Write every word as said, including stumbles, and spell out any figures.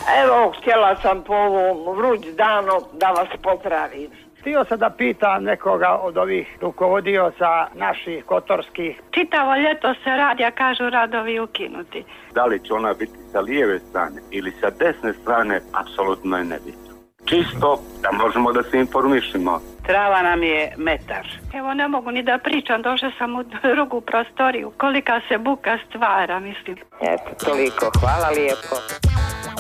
Evo, htjela sam po ovom vruć danu da vas pozdravim. Htio sam da pitam nekoga od ovih rukovodioca naših kotorskih. Čitavo ljeto se radi, a kažu radovi ukinuti. Da li će ona biti sa lijeve strane ili sa desne strane, apsolutno je nebitno. Čisto da možemo da se informišemo. Trava nam je metar. Evo, ne mogu ni da pričam, došla sam u drugu prostoriju. Kolika se buka stvara, mislim. Eto, toliko. Hvala lijepo.